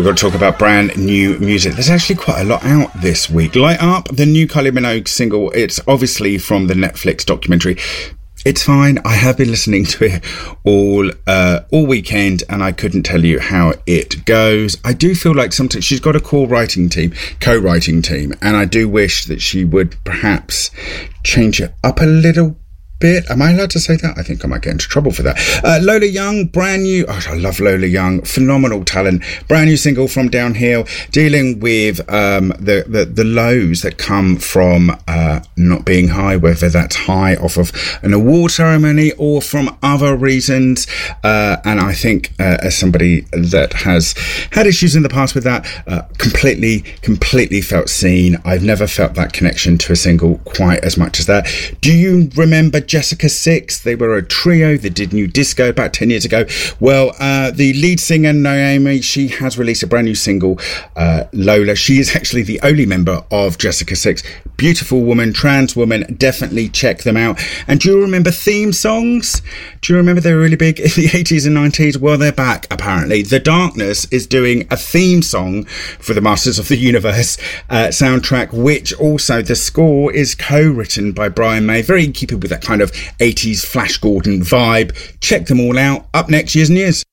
We've got to talk about brand new music. There's actually quite a lot out this week. Light Up, the new Kylie Minogue single. It's obviously from the Netflix documentary. It's fine. I have been listening to it all weekend, and I couldn't tell you how it goes. I do feel like sometimes she's got a co-writing team, and I do wish that she would perhaps change it up a little bit. Am I allowed to say that? I think I might get into trouble for that. Lola Young, brand new. Oh, I love Lola Young. Phenomenal talent. Brand new single from Downhill, dealing with the lows that come from not being high, whether that's high off of an award ceremony or from other reasons. And I think as somebody that has had issues in the past with that, completely felt seen. I've never felt that connection to a single quite as much as that. Do you remember Jessica Six? They were a trio that did new disco about 10 years ago. Well, the lead singer, Naomi, she has released a brand new single, Lola. She is actually the only member of Jessica Six. Beautiful woman, trans woman. Definitely check them out. And do you remember theme songs? Do you remember they were really big in the 80s and 90s? Well, they're back, apparently. The Darkness is doing a theme song for the Masters of the Universe soundtrack, which also the score is co-written by Brian May. Very in keeping with that kind of 80s Flash Gordon vibe. Check them all out. Up next, Years and Years.